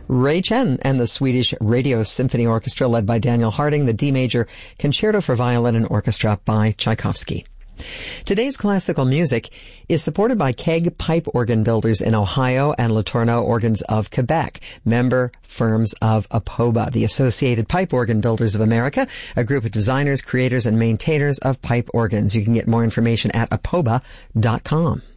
Ray Chen and the Swedish Radio Symphony Orchestra led by Daniel Harding, the D major Concerto for Violin and Orchestra by Tchaikovsky. Today's classical music is supported by Keg Pipe Organ Builders in Ohio and Letourneau Organs of Quebec, member firms of APOBA, the Associated Pipe Organ Builders of America, a group of designers, creators, and maintainers of pipe organs. You can get more information at apoba.com.